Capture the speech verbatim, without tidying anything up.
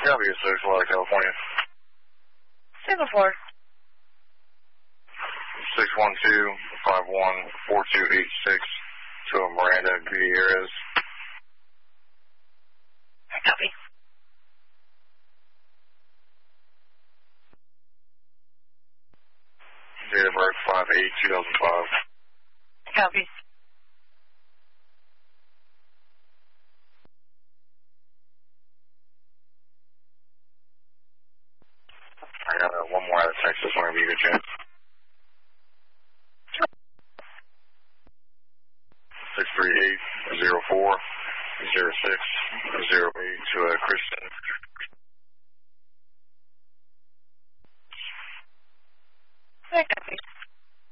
copy, six, Florida, California. Singapore. six one two, five one, four two eight six to Miranda Gutierrez. Copy. Date of birth, five eight two thousand five. Copy. I got uh, one more out of Texas, whenever you get a chance. six three eight, zero four, zero six, zero eight to uh, Kristen. Copy.